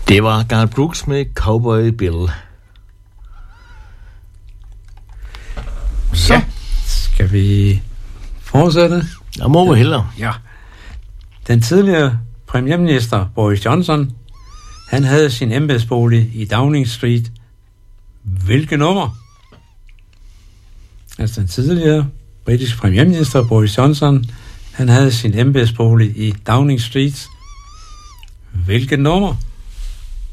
Det var Garth Brooks med Cowboy Bill. Så skal vi fortsætte. Der må vi hellere. Ja. Den tidligere premierminister Boris Johnson, han havde sin embedsbolig i Downing Street. Hvilket nummer? Altså den tidligere britiske premierminister Boris Johnson, han havde sin embedsbolig i Downing Street. Hvilket nummer?